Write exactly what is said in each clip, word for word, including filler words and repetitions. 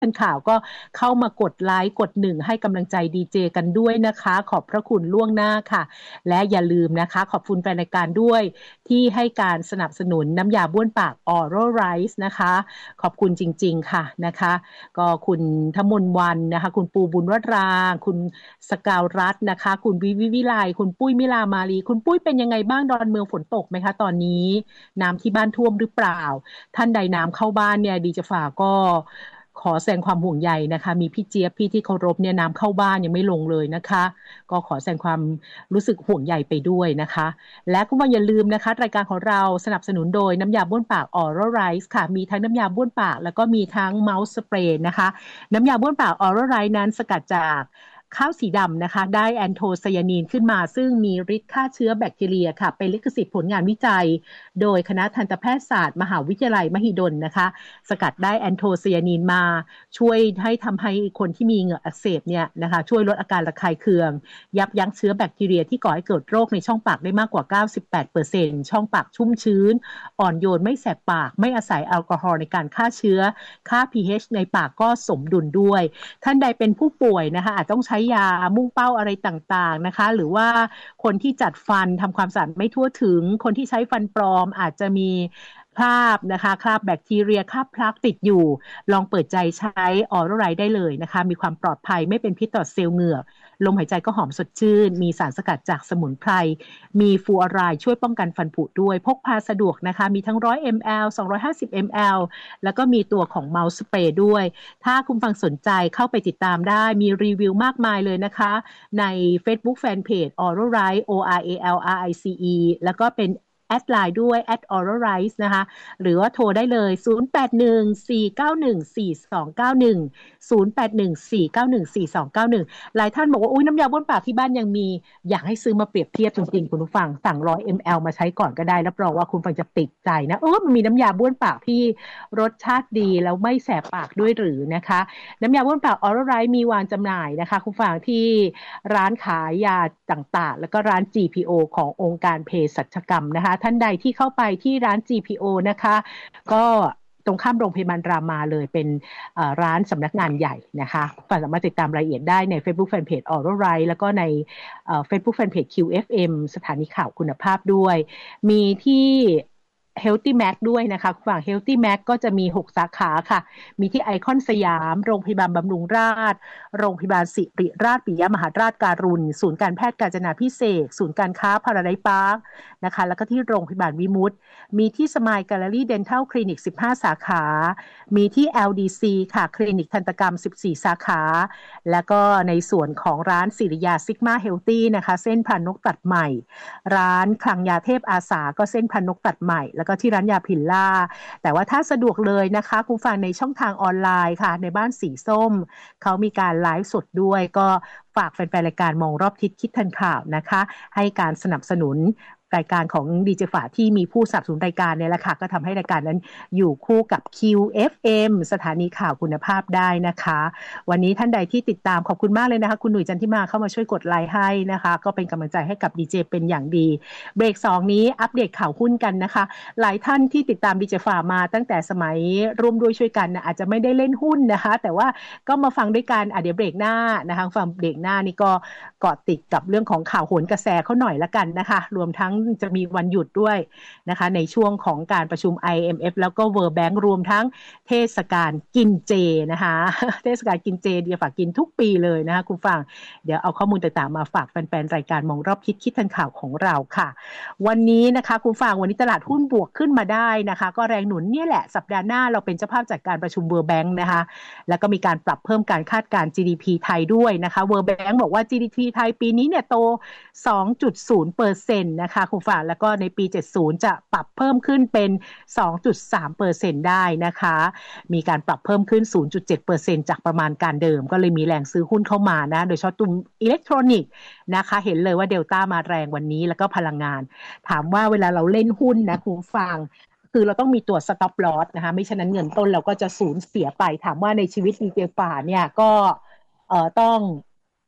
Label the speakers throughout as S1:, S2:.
S1: ทันข่าวก็เข้ามากดไลค์กดหนึ่งให้กำลังใจดีเจกันด้วยนะคะขอบพระคุณล่วงหน้าค่ะและอย่าลืมนะคะขอบคุณแฟนรายการด้วยที่ให้การสนับสนุนน้ำยาบ้วนปาก Oral Rice นะคะขอบคุณจริงๆค่ะนะคะก็คุณธมนต์วันนะคะคุณปูบุญวราคุณสกาวรัตน์นะคะคุณวิวิวิไลคุณปุ้ยมิลามาลีคุณปุ้ยเป็นยังไงบ้างดอนเมืองฝนตกไหมคะตอนนี้น้ำที่บ้านท่วมหรือเปล่าท่านใดน้ำเข้าบ้านเนี่ยดีจะฝากก็ขอแสดงความห่วงใยนะคะมีพี่เจี๊ยบพี่ที่เคารพเนี่ยน้ำเข้าบ้านยังไม่ลงเลยนะคะก็ขอแสดงความรู้สึกห่วงใยไปด้วยนะคะและก็อย่าลืมนะคะรายการของเราสนับสนุนโดยน้ำยาบ้วนปาก Oral Rice ค่ะมีทั้งน้ำยาบ้วนปากแล้วก็มีทั้งเมาส์สเปรย์นะคะน้ำยาบ้วนปาก Oral Rice นั้นสกัดจากข้าวสีดำนะคะได้แอนโทไซยานีนขึ้นมาซึ่งมีฤทธิ์ฆ่าเชื้อแบคทีเรียค่ะเป็นลิขสิทธิ์ผลงานวิจัยโดยคณะทันตแพทยศาสตร์มหาวิทยาลัยมหิดลนะคะสกัดได้แอนโทไซยานีนมาช่วยให้ทำให้คนที่มีเหงื่ออักเสบเนี่ยนะคะช่วยลดอาการระคายเคืองยับยั้งเชื้อแบคทีเรียที่ก่อให้เกิดโรคในช่องปากได้มากกว่า เก้าสิบแปดเปอร์เซ็นต์ ช่องปากชุ่มชื้นอ่อนโยนไม่แสบปากไม่อาศัยแอลกอฮอล์ในการฆ่าเชื้อค่า pH ในปากก็สมดุลด้วยท่านใดเป็นผู้ป่วยนะคะอาจต้องใช้ยามุ่งเป้าอะไรต่างๆนะคะหรือว่าคนที่จัดฟันทำความสะอาดไม่ทั่วถึงคนที่ใช้ฟันปลอมอาจจะมีคราบนะคะคราบแบคทีเรียคราบพลักติดอยู่ลองเปิดใจใช้ออโรไรได้เลยนะคะมีความปลอดภัยไม่เป็นพิษต่อเซลล์เหงือกลมหายใจก็หอมสดชื่นมีสารสกัดจากสมุนไพรมีฟลูออไรด์ช่วยป้องกันฟันผุด้วยพกพาสะดวกนะคะมีทั้งหนึ่งร้อยมิลลิลิตร สองร้อยห้าสิบมิลลิลิตร แล้วก็มีตัวของเมาส์สเปรย์ด้วยถ้าคุณฟังสนใจเข้าไปติดตามได้มีรีวิวมากมายเลยนะคะใน Facebook Fanpage Oral Rice O R A L R I C E แล้วก็เป็นแอดไลน์ด้วย แอท Oral Rice นะคะหรือว่าโทรได้เลยศูนย์ แปด หนึ่ง สี่ เก้า หนึ่ง สี่ สอง เก้า หนึ่ง ศูนย์ แปด หนึ่ง สี่ เก้า หนึ่ง สี่ สอง เก้า หนึ่งหลายท่านบอกว่าอุ๊ยน้ำยาบ้วนปากที่บ้านยังมีอยากให้ซื้อมาเปรียบเทียบจริงๆคุณผู้ฟังสั่งหนึ่งร้อยมิลลิลิตร มาใช้ก่อนก็ได้รับรองว่าคุณฟังจะติดใจนะเออมันมีน้ำยาบ้วนปากที่รสชาติดีแล้วไม่แสบปากด้วยหรือนะคะน้ำยาบ้วนปาก Oral Rice มีวางจำหน่ายนะคะคุณฟังที่ร้านขายยาต่างๆแล้วก็ร้าน จี พี โอ ขององค์การเภสัชกรรมนะคะท่านใดที่เข้าไปที่ร้าน จี พี โอ นะคะก็ตรงข้ามโรงพยาบาลรามาเลยเป็นร้านสำนักงานใหญ่นะคะสามารถติดตามรายละเอียดได้ใน Facebook Fanpage Oral Rice แล้วก็ใน Facebook Fanpage คิว เอฟ เอ็ม สถานีข่าวคุณภาพด้วยมีที่Healthy Mac ด้วยนะคะฝั่ง Healthy Mac ก็จะมีหกสาขาค่ะมีที่ไอคอนสยามโรงพยาบาลบำรุงราษฎร์โรงพยาบาลศิริราชปิยมหาราชการุณศูนย์การแพทย์กาญจนาภิเษกศูนย์การค้าพาราไดซ์พาร์คนะคะแล้วก็ที่โรงพยาบาลวิมุตติมีที่สมายแกลเลอรี่เดนทัลคลินิกสิบห้าสาขามีที่ แอล ดี ซี ค่ะคลินิกทันตกรรมสิบสี่สาขาแล้วก็ในส่วนของร้านศิริยาซิกมาเฮลตี้นะคะเส้นพรานนกตัดใหม่ร้านคลังยาเทพอาสาก็เส้นพรานนกตัดใหม่แล้วก็ที่ร้านยาพิลล่าแต่ว่าถ้าสะดวกเลยนะคะคุณฟังในช่องทางออนไลน์ค่ะในบ้านสีส้มเขามีการไลฟ์สดด้วยก็ฝากแฟนๆรายการมองรอบทิศคิดทันข่าวนะคะให้การสนับสนุนรายการของดีเจฝาที่มีผู้สนับสนุนรายการเนี่ยแหละค่ะก็ทำให้รายการนั้นอยู่คู่กับ คิว เอฟ เอ็ม สถานีข่าวคุณภาพได้นะคะวันนี้ท่านใดที่ติดตามขอบคุณมากเลยนะคะคุณหนุ่ยจันทิมาเข้ามาช่วยกดไลค์ให้นะคะก็เป็นกำลังใจให้กับดีเจเป็นอย่างดีเบรกสองนี้อัปเดตข่าวหุ้นกันนะคะหลายท่านที่ติดตามดีเจฝามาตั้งแต่สมัยร่วมด้วยช่วยกันนะอาจจะไม่ได้เล่นหุ้นนะคะแต่ว่าก็มาฟังด้วยกันอ่ะเดี๋ยวเบรกหน้านะคะฟังเบรกหน้านี่ก็เกาะติดกับเรื่องของข่าวโหนกระแสเขาหน่อยละกันนะคะรวมทั้งจะมีวันหยุดด้วยนะคะในช่วงของการประชุม ไอ เอ็ม เอฟ แล้วก็ World Bank รวมทั้งเทศกาลกินเจนะคะเทศกาลกินเจเดี๋ยวฝากกินทุกปีเลยนะคะคุณฟังเดี๋ยวเอาข้อมูลต่างๆมาฝากแฟนๆรายการมองรอบคิดคิดทันข่าวของเราค่ะวันนี้นะคะคุณฟังวันนี้ตลาดหุ้นบวกขึ้นมาได้นะคะก็แรงหนุนเนี่ยแหละสัปดาห์หน้าเราเป็นเจ้าภาพจัดการประชุม World Bank นะคะแล้วก็มีการปรับเพิ่มการคาดการณ์ จี ดี พี ไทยด้วยนะคะ World Bank บอกว่า จี ดี พี ไทยปีนี้เนี่ยโต สองจุดศูนย์ เปอร์เซ็นต์ นะคะคุณฟังแล้วก็ในปีเจ็ดสิบจะปรับเพิ่มขึ้นเป็น สองจุดสามเปอร์เซ็นต์ ได้นะคะมีการปรับเพิ่มขึ้น ศูนย์จุดเจ็ดเปอร์เซ็นต์ จากประมาณการเดิมก็เลยมีแรงซื้อหุ้นเข้ามานะโดยเฉพาะตุ่มอิเล็กทรอนิกส์นะคะเห็นเลยว่าเดลต้ามาแรงวันนี้แล้วก็พลังงานถามว่าเวลาเราเล่นหุ้นนะคุณฟังคือเราต้องมีตัว stop loss นะคะไม่ฉะนั้นเงินต้นเราก็จะสูญเสียไปถามว่าในชีวิตดีเจฝ่าเนี่ยก็เอ่อต้อง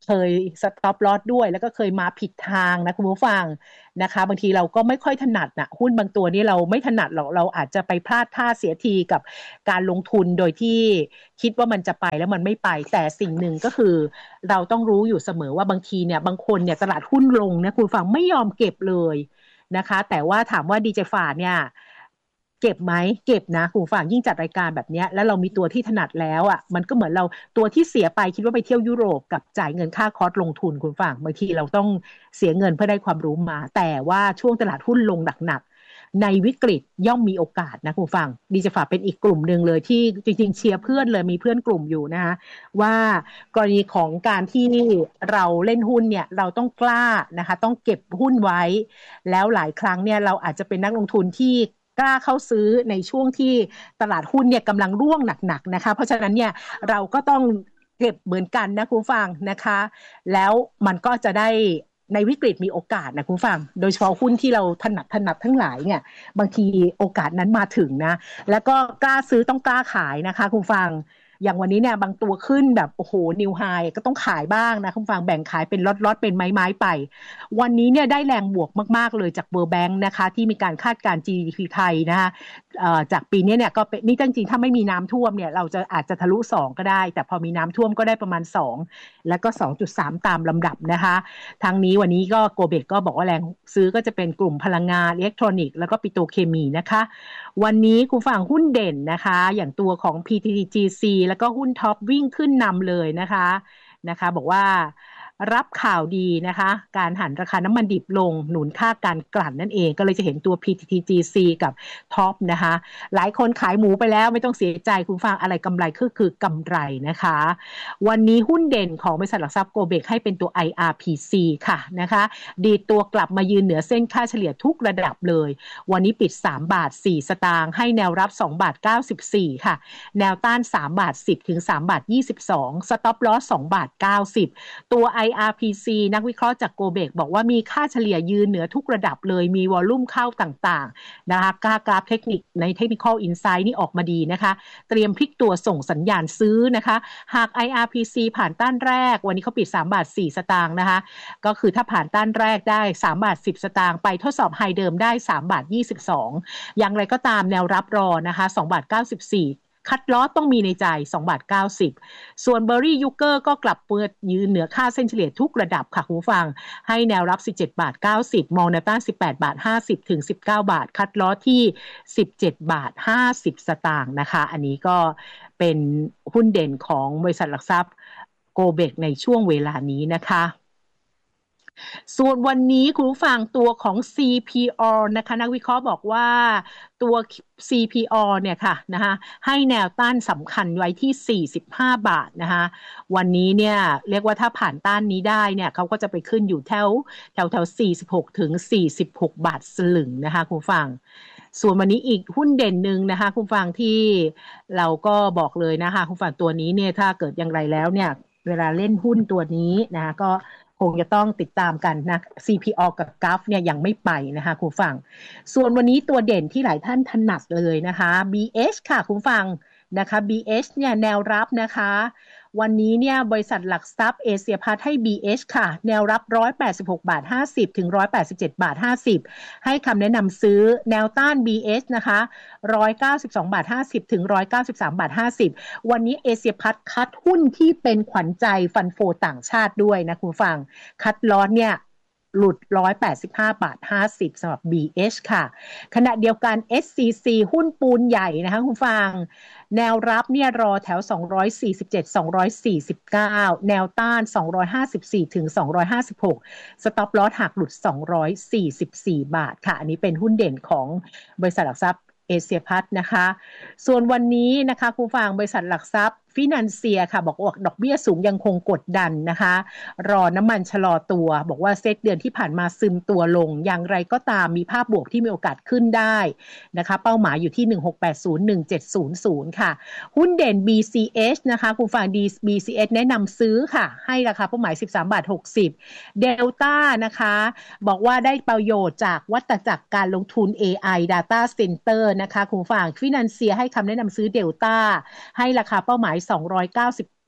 S1: เคย stop loss ด้วยแล้วก็เคยมาผิดทางนะคุณผู้ฟังนะคะบางทีเราก็ไม่ค่อยถนัดนะหุ้นบางตัวนี้เราไม่ถนัดหรอกเราอาจจะไปพลาดท่าเสียทีกับการลงทุนโดยที่คิดว่ามันจะไปแล้วมันไม่ไปแต่สิ่งหนึ่งก็คือเราต้องรู้อยู่เสมอว่าบางทีเนี่ยบางคนเนี่ยตลาดหุ้นลงนะคุณผู้ฟังไม่ยอมเก็บเลยนะคะแต่ว่าถามว่าดีเจฟาเนี่ยเก็บไหมเก็บนะคุณฟังยิ่งจัดรายการแบบนี้แล้วเรามีตัวที่ถนัดแล้วอ่ะมันก็เหมือนเราตัวที่เสียไปคิดว่าไปเที่ยวยุโรปกับจ่ายเงินค่าคอร์สลงทุนคุณฟังบางทีเราต้องเสียเงินเพื่อได้ความรู้มาแต่ว่าช่วงตลาดหุ้นลงหนักๆในวิกฤตย่อมมีโอกาสนะคุณฟังดีจะฝากเป็นอีกกลุ่มหนึ่งเลยที่จริงๆเชียร์เพื่อนเลยมีเพื่อนกลุ่มอยู่นะคะว่ากรณีของการที่เราเล่นหุ้นเนี่ยเราต้องกล้านะคะต้องเก็บหุ้นไว้แล้วหลายครั้งเนี่ยเราอาจจะเป็นนักลงทุนที่กล้าเข้าซื้อในช่วงที่ตลาดหุ้นเนี่ยกำลังร่วงหนักๆนะคะเพราะฉะนั้นเนี่ยเราก็ต้องเก็บเหมือนกันนะคุณฟังนะคะแล้วมันก็จะได้ในวิกฤตมีโอกาสนะคุณฟังโดยเฉพาะหุ้นที่เราถนัดถนัดทั้งหลายเนี่ยบางทีโอกาสนั้นมาถึงนะแล้วก็กล้าซื้อต้องกล้าขายนะคะคุณฟังอย่างวันนี้เนี่ยบางตัวขึ้นแบบโอ้โหนิวไฮก็ต้องขายบ้างนะคุณฟังแบ่งขายเป็นล็อตๆเป็นไม้ๆไปวันนี้เนี่ยได้แรงบวกมากๆเลยจาก World Bank นะคะที่มีการคาดการณ์ จี ดี พี ไทยนะคะจากปีนี้เนี่ยก็เป็นนี่จริงๆถ้าไม่มีน้ำท่วมเนี่ยเราจะอาจจะทะลุสองก็ได้แต่พอมีน้ำท่วมก็ได้ประมาณสองแล้วก็ สองจุดสาม ตามลำดับนะคะทางนี้วันนี้ก็โกเบกก็บอกว่าแรงซื้อก็จะเป็นกลุ่มพลังงานอิเล็กทรอนิกส์แล้วก็ปิโตรเคมีนะคะวันนี้คุณฝั่งหุ้นเด่นนะคะอย่างตัวของ พี ที ที จี ซี แล้วก็หุ้นท็อปวิ่งขึ้นนำเลยนะคะนะคะบอกว่ารับข่าวดีนะคะการหันราคาน้ำมันดิบลงหนุนค่าการกลั่นนั่นเองก็เลยจะเห็นตัว พี ที ที จี ซี กับท็อปนะคะหลายคนขายหมูไปแล้วไม่ต้องเสียใจคุณฟังอะไรกำไรคือคือกำไรนะคะวันนี้หุ้นเด่นของบริษัทหลักทรัพย์โกเบกให้เป็นตัว ไอ อาร์ พี ซี ค่ะนะคะดีตัวกลับมายืนเหนือเส้นค่าเฉลี่ยทุกระดับเลยวันนี้ปิดสามบาทสี่สตางค์ให้แนวรับสองบาทเก้าสิบสี่ค่ะแนวต้านสามบาทสิบถึงสามบาทยี่สิบสองสต็อปลอสสองบาทเก้าสิบตัว ไอ อาร์ พี ซี นักวิเคราะห์จากโกเบกบอกว่ามีค่าเฉลี่ยยืนเหนือทุกระดับเลยมีวอลลุ่มเข้าต่างๆนะคะกราฟกราฟเทคนิคใน Technical Insight นี่ออกมาดีนะคะเตรียมพลิกตัวส่งสัญญาณซื้อนะคะหาก ไอ อาร์ พี ซี ผ่านต้านแรกวันนี้เขาปิดสามบาทสี่สตางค์นะคะก็คือถ้าผ่านต้านแรกได้สามบาทสิบสตางค์ไปทดสอบไฮเดิมได้สามบาทยี่สิบสองอย่างไรก็ตามแนวรับรอนะคะสองบาทเก้าสิบสี่คัดลอสต้องมีในใจสองบาทเก้าสิบส่วนเบอร์รี่ยูเกอร์ก็กลับเปิดยืนเหนือค่าเส้นเฉลี่ยทุกระดับค่ะคุณผู้ฟังให้แนวรับสิบเจ็ดบาทเก้าสิบมองแนวต้านสิบแปดบาทห้าสิบถึงสิบเก้าบาทคัดลอสที่สิบเจ็ดบาทห้าสิบสตางค์นะคะอันนี้ก็เป็นหุ้นเด่นของบริษัทหลักทรัพย์โกเบกในช่วงเวลานี้นะคะส่วนวันนี้คุณผู้ฟังตัวของ ซี พี อ นะคะนักวิเคราะห์บอกว่าตัว ซี พี อ เนี่ยค่ะนะคะให้แนวต้านสำคัญไว้ที่สี่สิบห้าบาทนะคะวันนี้เนี่ยเรียกว่าถ้าผ่านต้านนี้ได้เนี่ยเขาก็จะไปขึ้นอยู่แถวแถวแถวสี่สิบหกถึงสี่สิบหกบาทสลึงนะคะคุณผู้ฟังส่วนวันนี้อีกหุ้นเด่นหนึ่งนะคะคุณผู้ฟังที่เราก็บอกเลยนะคะคุณผู้ฟังตัวนี้เนี่ยถ้าเกิดอย่างไรแล้วเนี่ยเวลาเล่นหุ้นตัวนี้นะคะก็คงจะต้องติดตามกันนะ ซี พี อ กับ จี เอ เอฟ เนี่ยยังไม่ไปนะคะคุณฟังส่วนวันนี้ตัวเด่นที่หลายท่านถนัดเลยนะคะ บี เอช ค่ะคุณฟังนะคะ บี เอช เนี่ยแนวรับนะคะวันนี้เนี่ยบริษัทหลักทรัพย์เอเชียพาร์ทให้ บี เอช ค่ะแนวรับหนึ่งร้อยแปดสิบหกบาทห้าสิบถึงหนึ่งร้อยแปดสิบเจ็ดบาทห้าสิบให้คำแนะนำซื้อแนวต้าน บี เอช นะคะหนึ่งร้อยเก้าสิบสองบาทห้าสิบถึงหนึ่งร้อยเก้าสิบสามบาทห้าสิบวันนี้เอเชียพาร์ทคัดหุ้นที่เป็นขวัญใจฟันโฟต่างชาติด้วยนะคุณฟังคัดลอสเนี่ยหลุดหนึ่งร้อยแปดสิบห้าบาทห้าสิบสำหรับ บี เอช ค่ะขณะเดียวกัน เอส ซี ซี หุ้นปูนใหญ่นะคะคุณฟังแนวรับเนี่ยรอแถวสองร้อยสี่สิบเจ็ด สองร้อยสี่สิบเก้าแนวต้านสองร้อยห้าสิบสี่ถึงสองร้อยห้าสิบหกสต็อปลอสหักหลุดสองร้อยสี่สิบสี่บาทค่ะอันนี้เป็นหุ้นเด่นของบริษัทหลักทรัพย์เอเชียพัฒน์นะคะส่วนวันนี้นะคะคุณฟังบริษัทหลักทรัพย์ฟินันเซียค่ะบอกว่าดอกเบี้ยสูงยังคงกดดันนะคะรอน้ำมันชะลอตัวบอกว่าเซ็ตเดือนที่ผ่านมาซึมตัวลงอย่างไรก็ตามมีภาพบวกที่มีโอกาสขึ้นได้นะคะเป้าหมายอยู่ที่หนึ่งหกแปดศูนย์ หนึ่งเจ็ดศูนย์ศูนย์ค่ะหุ้นเด่น บี ซี เอช นะคะคุณฟัง บี ซี เอช แนะนำซื้อค่ะให้ราคาเป้าหมายสิบสามบาทหกสิบเดลต้านะคะบอกว่าได้ประโยชน์จากวัฏจักรการลงทุน เอ ไอ Data Center นะคะคุณฟังฟินันเซียให้คำแนะนำซื้อเดลต้าให้ราคาเป้าหมายสองร้อยเก้าสิบ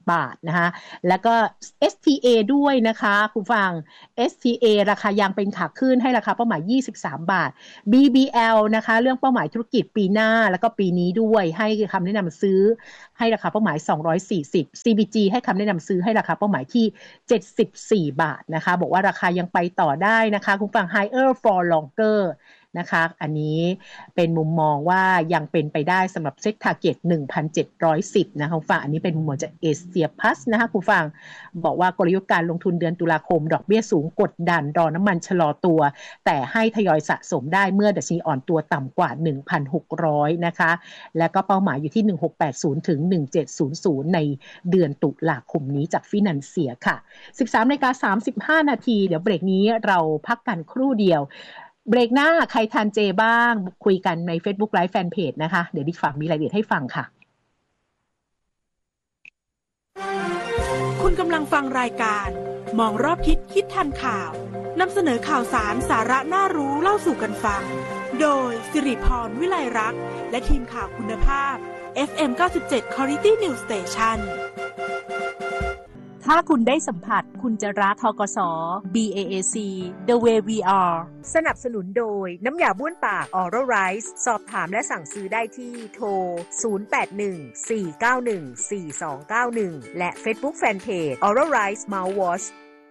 S1: บาทนะคะแล้วก็ เอส ที เอ ด้วยนะคะคุณฟัง เอส ที เอ ราคายางเป็นขาขึ้นให้ราคาเป้าหมายยี่สิบสามบาท บี บี แอล นะคะเรื่องเป้าหมายธุรกิจปีหน้าแล้วก็ปีนี้ด้วยให้คำแนะนำซื้อให้ราคาเป้าหมายสองร้อยสี่สิบ ซี บี จี ให้คำแนะนำซื้อให้ราคาเป้าหมายที่เจ็ดสิบสี่บาทนะคะบอกว่าราคายังไปต่อได้นะคะคุณฟัง higher for longer นะคะอันนี้เป็นมุมมองว่ายังเป็นไปได้สำหรับเซ็ต target หนึ่งพันเจ็ดร้อยสิบนะคะคุณฟังอันนี้เป็นมุมมองจากเอเชียพลัสนะคะคุณฟังบอกว่ากลยุทธ์การลงทุนเดือนตุลาคมดอกเบี้ยสูงกดดันรอน้ำมันชะลอตัวแต่ให้ทยอยสะสมได้เมื่อดัชนีอ่อนตัวต่ำกว่า หนึ่งพันหกร้อย นะคะแล้วก็เป้าหมายอยู่ที่หนึ่งพันหกร้อยแปดสิบถึงหนึ่งพันเจ็ดร้อยในเดือนตุลาคมนี้จากฟินันเซียค่ะ สิบสามนาฬิกาสามสิบห้านาทีเดี๋ยวเบรกนี้เราพักกันครู่เดียวเบรกหน้าใครทานเจบ้างคุยกันใน Facebook Live Fanpage นะคะเดี๋ยวดิฟังมีรายละเอียดให้ฟังค่ะ
S2: คุณกำลังฟังรายการมองรอบทิศคิดทันข่าวนำเสนอข่าวสารสาระน่ารู้เล่าสู่กันฟังโดยสิริพรวิไลรักษ์และทีมข่าวคุณภาพ เอฟ เอ็ม เก้าสิบเจ็ด Quality News Station
S1: ถ้าคุณได้สัมผัสคุณจะรัก ธกส. บี เอ เอ ซี The Way We Are สนับสนุนโดยน้ำยาบ้วนปาก Oral Rice สอบถามและสั่งซื้อได้ที่โทรศูนย์ แปด หนึ่ง สี่ เก้า หนึ่ง สี่ สอง เก้า หนึ่งและ Facebook Fanpage Oral Rice Mouthwash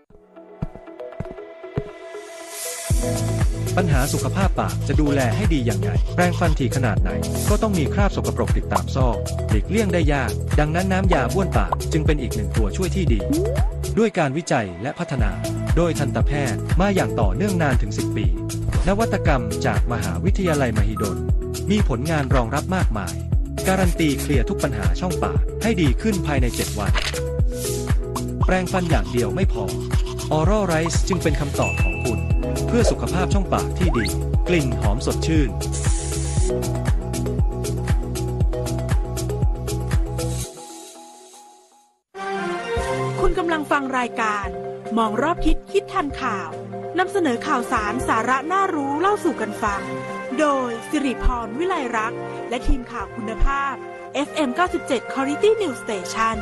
S3: ปัญหาสุขภาพปากจะดูแลให้ดีอย่างไรแปรงฟันถี่ขนาดไหนก็ต้องมีคราบสกปรกติดตามซอกหลีกเลี่ยงได้ยากดังนั้นน้ำยาบ้วนปากจึงเป็นอีกหนึ่งตัวช่วยที่ดีด้วยการวิจัยและพัฒนาโดยทันตแพทย์มาอย่างต่อเนื่องนานถึงสิบปีนวัตกรรมจากมหาวิทยาลัยมหิดลมีผลงานรองรับมากมายการันตีเคลียร์ทุกปัญหาช่องปากให้ดีขึ้นภายในเจ็ดวันแปรงฟันอย่างเดียวไม่พอ Oral Rice จึงเป็นคำตอบของคุณเพื่อสุขภาพช่องปากที่ดีกลิ่นหอมสดชื่น
S2: คุณกำลังฟังรายการมองรอบทิศคิดทันข่าวนำเสนอข่าวสารสาระน่ารู้เล่าสู่กันฟังโดยสิริพรวิไลรักษ์และทีมข่าวคุณภาพ เอฟ เอ็ม เก้าสิบเจ็ด Quality News Station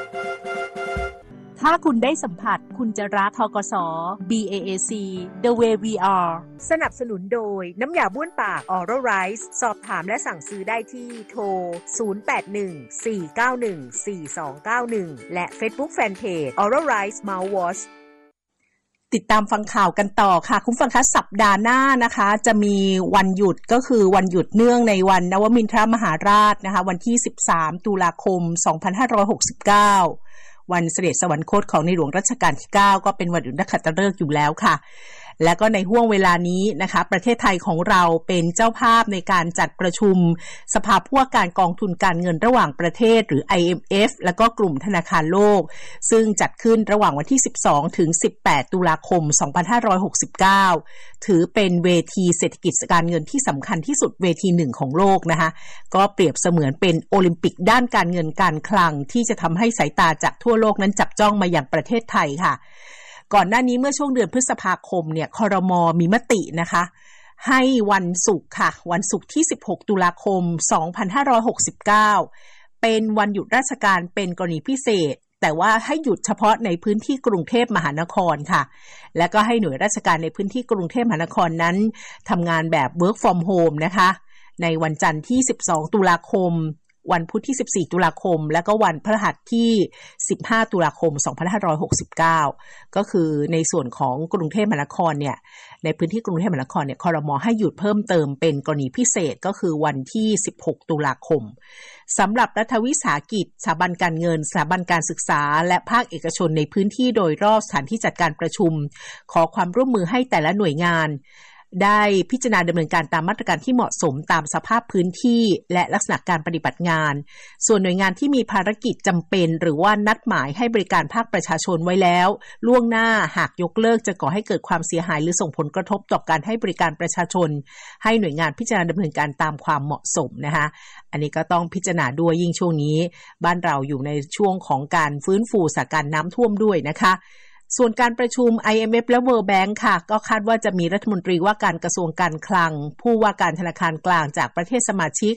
S1: ถ้าคุณได้สัมผัสคุณจะรัก ธกส. บี เอ เอ ซี The Way We Are สนับสนุนโดยน้ำยาบ้วนปาก Oral Rice สอบถามและสั่งซื้อได้ที่โทรศูนย์ แปด หนึ่ง สี่ เก้า หนึ่ง สี่ สอง เก้า หนึ่งและ Facebook Fanpage Oral Rice Mouthwash ติดตามฟังข่าวกันต่อค่ะคุณฟังคะสัปดาห์หน้านะคะจะมีวันหยุดก็คือวันหยุดเนื่องในวันนวมินทรมหาราชนะคะวันที่สิบสามตุลาคมสองพันห้าร้อยหกสิบเก้าวันเสด็จสวรรคตของในหลวงรัชกาลที่เก้าก็เป็นวันหยุดนักขัตฤกษ์อยู่แล้วค่ะและก็ในห้วงเวลานี้นะคะประเทศไทยของเราเป็นเจ้าภาพในการจัดประชุมสภาผู้ว่าการกองทุนการเงินระหว่างประเทศหรือ ไอ เอ็ม เอฟ แล้วก็กลุ่มธนาคารโลกซึ่งจัดขึ้นระหว่างวันที่สิบสองถึงสิบแปดตุลาคมสองพันห้าร้อยหกสิบเก้าถือเป็นเวทีเศรษฐกิจการเงินที่สำคัญที่สุดเวทีหนึ่งของโลกนะคะก็เปรียบเสมือนเป็นโอลิมปิกด้านการเงินการคลังที่จะทำให้สายตาจากทั่วโลกนั้นจับจ้องมาอย่างประเทศไทยค่ะก่อนหน้านี้เมื่อช่วงเดือนพฤษภาคมเนี่ยครม.มีมตินะคะให้วันศุกร์ค่ะวันศุกร์ที่สิบหกตุลาคมสองพันห้าร้อยหกสิบเก้าเป็นวันหยุดราชการเป็นกรณีพิเศษแต่ว่าให้หยุดเฉพาะในพื้นที่กรุงเทพมหานครค่ะและก็ให้หน่วยราชการในพื้นที่กรุงเทพมหานครนั้นทำงานแบบ work from home นะคะในวันจันทร์ที่สิบสองตุลาคมวันพุธที่สิบสี่ตุลาคมและก็วันพฤหัสที่สิบห้าตุลาคมสองพันห้าร้อยหกสิบเก้าก็คือในส่วนของกรุงเทพมหานครเนี่ยในพื้นที่กรุงเทพมหานครเนี่ยครม.ให้หยุดเพิ่มเติมเป็นกรณีพิเศษก็คือวันที่สิบหกตุลาคมสำหรับรัฐวิสาหกิจสถาบันการเงินสถาบันการศึกษาและภาคเอกชนในพื้นที่โดยรอบสถานที่จัดการประชุมขอความร่วมมือให้แต่ละหน่วยงานได้พิจารณาดำเนินการตามมาตรการที่เหมาะสมตามสภาพพื้นที่และลักษณะการปฏิบัติงานส่วนหน่วยงานที่มีภารกิจจำเป็นหรือว่านัดหมายให้บริการภาคประชาชนไว้แล้วล่วงหน้าหากยกเลิกจะก่อให้เกิดความเสียหายหรือส่งผลกระทบต่อการให้บริการประชาชนให้หน่วยงานพิจารณาดำเนินการตามความเหมาะสมนะคะอันนี้ก็ต้องพิจารณาด้วยยิ่งช่วงนี้บ้านเราอยู่ในช่วงของการฟื้นฟูสถานการณ์น้ำท่วมด้วยนะคะส่วนการประชุม ไอ เอ็ม เอฟ และ World Bank ค่ะก็คาดว่าจะมีรัฐมนตรีว่าการกระทรวงการคลังผู้ว่าการธนาคารกลางจากประเทศสมาชิก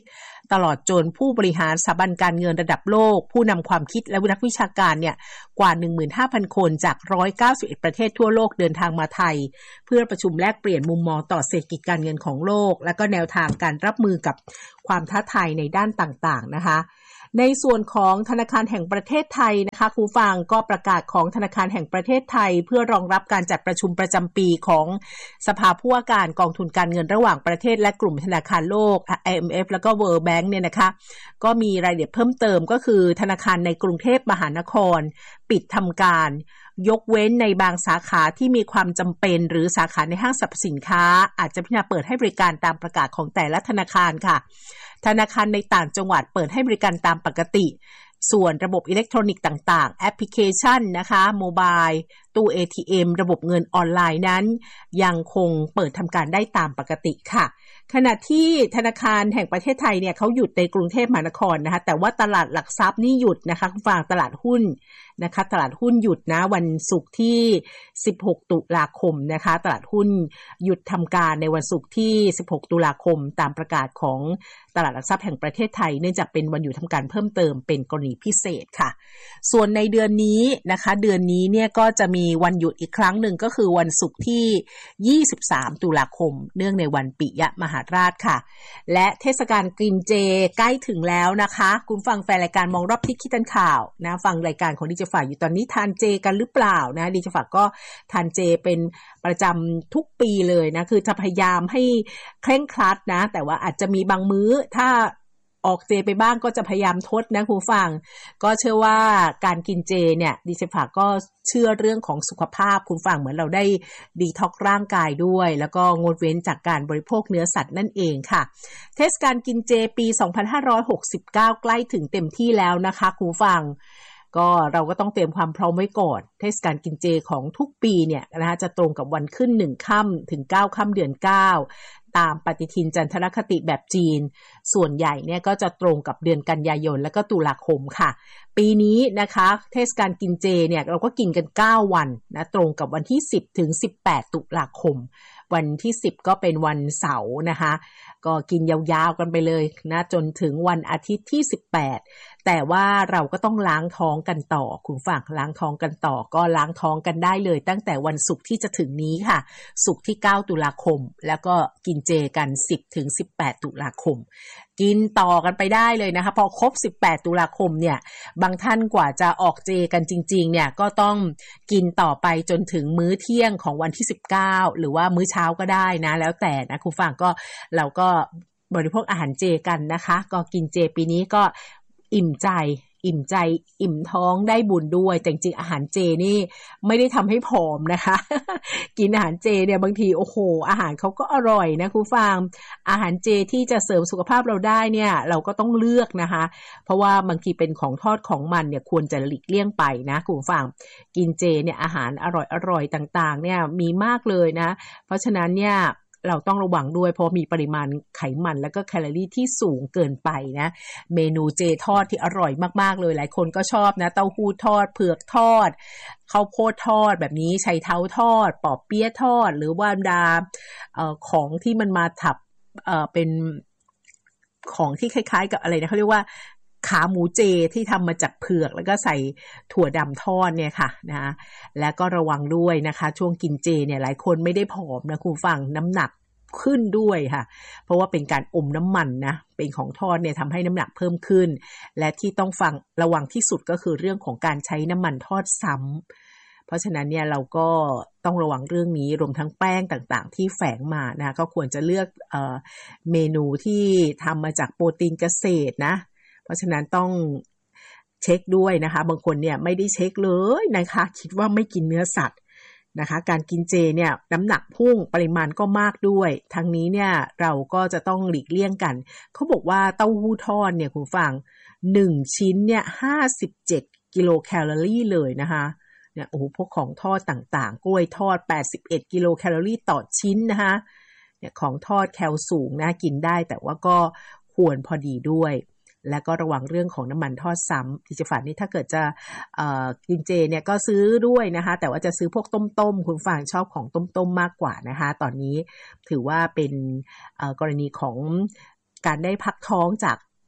S1: ตลอดจนผู้บริหารสถาบันการเงินระดับโลกผู้นำความคิดและนักวิชาการเนี่ยกว่า หนึ่งหมื่นห้าพัน คนจากหนึ่งร้อยเก้าสิบเอ็ดประเทศทั่วโลกเดินทางมาไทยเพื่อประชุมแลกเปลี่ยนมุมมองต่อเศรษฐกิจการเงินของโลกและก็แนวทางการรับมือกับความท้าทายในด้านต่างๆนะคะในส่วนของธนาคารแห่งประเทศไทยนะคะครูฟังก็ประกาศของธนาคารแห่งประเทศไทยเพื่อรองรับการจัดประชุมประจำปีของสภาผู้ว่าการกองทุนการเงินระหว่างประเทศและกลุ่มธนาคารโลก ไอ เอ็ม เอฟ แล้วก็ World Bank เนี่ยนะคะก็มีรายละเอียดเพิ่มเติมก็คือธนาคารในกรุงเทพมหานครปิดทำการยกเว้นในบางสาขาที่มีความจำเป็นหรือสาขาในห้างสรรพสินค้าอาจจะพิจารณาเปิดให้บริการตามประกาศของแต่ละธนาคารค่ะธนาคารในต่างจังหวัดเปิดให้บริการตามปกติส่วนระบบอิเล็กทรอนิกส์ต่างๆแอปพลิเคชันนะคะโมบายตู้ เอ ที เอ็ม ระบบเงินออนไลน์นั้นยังคงเปิดทำการได้ตามปกติค่ะขณะที่ธนาคารแห่งประเทศไทยเนี่ยเขาหยุดในกรุงเทพมหานครนะคะแต่ว่าตลาดหลักทรัพย์นี่หยุดนะคะคุณฟังตลาดหุ้นนะคะตลาดหุ้นหยุดนะวันศุกร์ที่สิบหกตุลาคมนะคะตลาดหุ้นหยุดทำการในวันศุกร์ที่สิบหกตุลาคมตามประกาศของตลาดหลักทรัพย์แห่งประเทศไทยเนื่องจากเป็นวันหยุดทำการเพิ่มเติมเป็นกรณีพิเศษค่ะส่วนในเดือนนี้นะคะเดือนนี้เนี่ยก็จะมีวันหยุดอีกครั้งหนึ่งก็คือวันศุกร์ที่ยี่สิบสามตุลาคมเนื่องในวันปิยมหาราชค่ะและเทศกาลกินเจใกล้ถึงแล้วนะคะคุณฟังแฟนรายการมองรอบทิศคิดทันข่าวนะฟังรายการของดิจิฝากอยู่ตอนนี้ทานเจกันหรือเปล่านะดิจิฝากก็ทานเจเป็นประจำทุกปีเลยนะคือจะพยายามให้เคร่งครัดนะแต่ว่าอาจจะมีบางมื้อถ้าออกเจไปบ้างก็จะพยายามทดนะคุณฟังก็เชื่อว่าการกินเจเนี่ยดิฉันฝากก็เชื่อเรื่องของสุขภาพคุณฟังเหมือนเราได้ดีท็อกร่างกายด้วยแล้วก็งดเว้นจากการบริโภคเนื้อสัตว์นั่นเองค่ะเทศกาลกินเจปีสองพันห้าร้อยหกสิบเก้าใกล้ถึงเต็มที่แล้วนะคะคุณฟังก็เราก็ต้องเตรียมความพร้อมไว้ก่อนเทศกาลกินเจของทุกปีเนี่ยนะคะจะตรงกับวันขึ้นหนึ่งค่ำถึงเก้าค่ำเดือนเก้าตามปฏิทินจันทรคติแบบจีนส่วนใหญ่เนี่ยก็จะตรงกับเดือนกันยายนและก็ตุลาคมค่ะปีนี้นะคะเทศกาลกินเจเนี่ยเราก็กินกันเก้าวันนะตรงกับวันที่สิบถึงสิบแปดตุลาคมวันที่สิบก็เป็นวันเสาร์นะคะก็กินยาวๆกันไปเลยนะจนถึงวันอาทิตย์ที่สิบแปดแต่ว่าเราก็ต้องล้างท้องกันต่อคุณฝากล้างท้องกันต่อก็ล้างท้องกันได้เลยตั้งแต่วันศุกร์ที่จะถึงนี้ค่ะศุกร์ที่เก้าตุลาคมแล้วก็กินเจกันสิบถึงสิบแปดตุลาคมกินต่อกันไปได้เลยนะคะพอครบสิบแปดตุลาคมเนี่ยบางท่านกว่าจะออกเจกันจริงๆเนี่ยก็ต้องกินต่อไปจนถึงมื้อเที่ยงของวันที่สิบเก้าหรือว่ามื้อเช้าก็ได้นะแล้วแต่นะคุณฟังก็เราก็บริโภคอาหารเจกันนะคะก็กินเจปีนี้ก็อิ่มใจอิ่มใจอิ่มท้องได้บุญด้วยแต่จริงๆอาหารเจนี่ไม่ได้ทำให้ผอมนะคะ กินอาหารเจเนี่ยบางทีโอ้โหอาหารเขาก็อร่อยนะคุณฟังอาหารเจที่จะเสริมสุขภาพเราได้เนี่ยเราก็ต้องเลือกนะคะเพราะว่าบางทีเป็นของทอดของมันเนี่ยควรจะหลีกเลี่ยงไปนะคุณฟังกินเจเนี่ยอาหารอร่อยๆต่างๆเนี่ยมีมากเลยนะเพราะฉะนั้นเนี่ยเราต้องระวังด้วยเพราะมีปริมาณไขมันและก็แคลอรี่ที่สูงเกินไปนะเมนูเจทอดที่อร่อยมากๆเลยหลายคนก็ชอบนะเต้าหู้ทอดเผือกทอดข้าวโพดทอดแบบนี้ไชเท้าทอดปอเปี๊ยะทอดหรือว่าดาเอ่อของที่มันมาทับเอ่อเป็นของที่คล้ายๆกับอะไรนะเขาเรียกว่าขาหมูเจที่ทำมาจากเผือกแล้วก็ใส่ถั่วดำทอดเนี่ยค่ะนะแล้วก็ระวังด้วยนะคะช่วงกินเจเนี่ยหลายคนไม่ได้ผอมนะคุณฟังน้ำหนักขึ้นด้วยค่ะเพราะว่าเป็นการอมน้ำมันนะเป็นของทอดเนี่ยทำให้น้ำหนักเพิ่มขึ้นและที่ต้องฟังระวังที่สุดก็คือเรื่องของการใช้น้ำมันทอดซ้ำเพราะฉะนั้นเนี่ยเราก็ต้องระวังเรื่องนี้รวมทั้งแป้งต่างๆที่แฝงมานะก็ควรจะเลือกเอ่อเมนูที่ทำมาจากโปรตีนเกษตรนะเพราะฉะนั้นต้องเช็คด้วยนะคะบางคนเนี่ยไม่ได้เช็คเลยนะคะคิดว่าไม่กินเนื้อสัตว์นะคะการกินเจเนี่ยน้ำหนักพุ่งปริมาณก็มากด้วยทั้งนี้เนี่ยเราก็จะต้องหลีกเลี่ยงกันเขาบอกว่าเต้าหู้ทอดเนี่ยคุณฟังหนึ่งชิ้นเนี่ยห้าสิบเจ็ดกิโลแคลอรี่เลยนะคะเนี่ยโอ้โหพวกของทอดต่างๆกล้วยทอดแปดสิบเอ็ดกิโลแคลอรี่ต่อชิ้นนะคะเนี่ยของทอดแคลสูงนะกินได้แต่ว่าก็ควรพอดีด้วยแล้วก็ระวังเรื่องของน้ำมันทอดซ้ำดิจิฝันนี่ถ้าเกิดจะเอ่อกินเจเนี่ยก็ซื้อด้วยนะคะแต่ว่าจะซื้อพวกต้มๆคุณฟังชอบของต้มๆมากกว่านะคะตอนนี้ถือว่าเป็นเอ่อกรณีของการได้พักท้องจาก